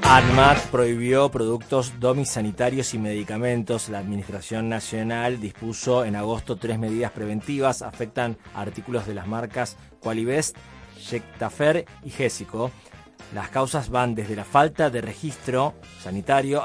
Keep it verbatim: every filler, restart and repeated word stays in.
ANMAT prohibió productos domisanitarios y medicamentos. La Administración Nacional dispuso en agosto tres medidas preventivas. Afectan a artículos de las marcas Qualibest, Jectafer y Gésico. Las causas van desde la falta de registro sanitario